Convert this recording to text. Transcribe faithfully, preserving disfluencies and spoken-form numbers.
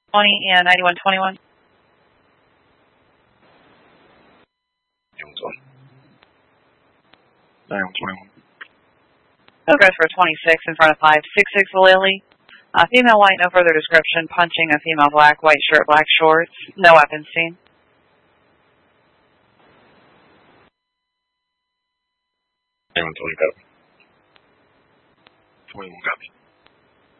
twenty and ninety-one twenty-one. ninety-one twenty-one. Progress for twenty-six in front of five six six Lily. Uh, female white, no further description. Punching a female black, white shirt, black shorts. No weapons seen. ninety-one twenty, copy. twenty-one, copy.